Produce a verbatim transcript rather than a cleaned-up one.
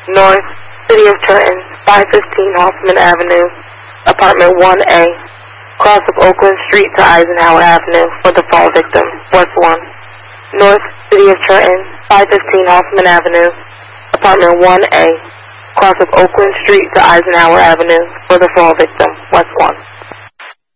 North, City of Trenton, five fifteen Hoffman Avenue, Apartment one A, cross of Oakland Street to Eisenhower Avenue for the fall victim, West one. North, City of Trenton, five fifteen Hoffman Avenue, Apartment one A, cross of Oakland Street to Eisenhower Avenue for the fall victim, West one.